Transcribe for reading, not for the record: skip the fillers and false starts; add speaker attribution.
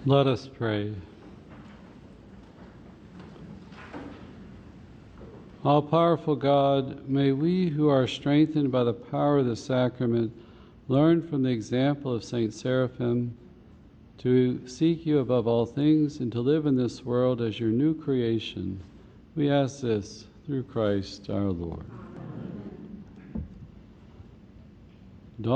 Speaker 1: Let us pray. All-powerful God, may we who are strengthened by the power of the sacrament learn from the example of Saint Seraphim to seek you above all things and to live in this world as your new creation. We ask this through Christ our Lord.